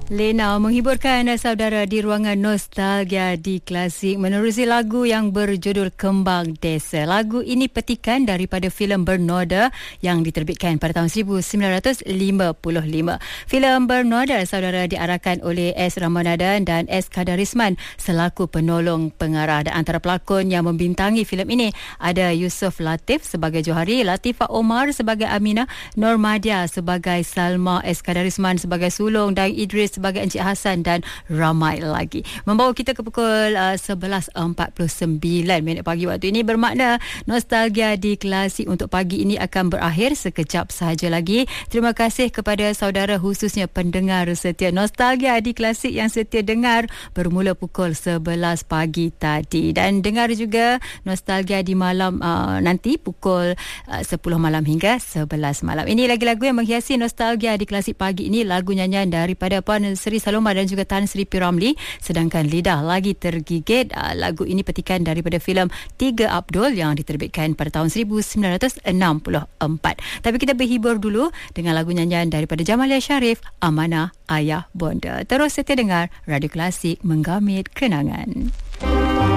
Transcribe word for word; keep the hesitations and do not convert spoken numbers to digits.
Lena menghiburkan saudara di ruangan nostalgia di Klasik menerusi lagu yang berjudul Kembang Desa. Lagu ini petikan daripada filem Bernoda yang diterbitkan pada tahun seribu sembilan ratus lima puluh lima. Filem Bernoda saudara diarahkan oleh S. Ramanathan dan S. Kadarisman selaku penolong pengarah, dan antara pelakon yang membintangi filem ini ada Yusof Latif sebagai Johari, Latifah Omar sebagai Aminah, Nur Madia sebagai Salma, S. Kadarisman sebagai Sulong dan Idris sebagai Encik Hassan dan ramai lagi. Membawa kita ke pukul uh, sebelas empat puluh sembilan minit pagi waktu ini, bermakna nostalgia di Klasik untuk pagi ini akan berakhir sekejap sahaja lagi. Terima kasih kepada saudara khususnya pendengar setia nostalgia di Klasik yang setia dengar bermula pukul sebelas pagi tadi, dan dengar juga nostalgia di malam uh, nanti pukul uh, sepuluh malam hingga sebelas malam. Ini lagi lagu yang menghiasi nostalgia di Klasik pagi ini, lagu nyanyian daripada Puan Seri Saloma dan juga Tan Sri P. Ramlee, sedangkan Lidah Lagi Tergigit. Uh, lagu ini petikan daripada filem Tiga Abdul yang diterbitkan pada tahun seribu sembilan ratus enam puluh empat. Tapi kita berhibur dulu dengan lagu nyanyian daripada Jamalia Sharif, Amanah Ayah Bonda. Terus setia dengar Radio Klasik, menggamit kenangan.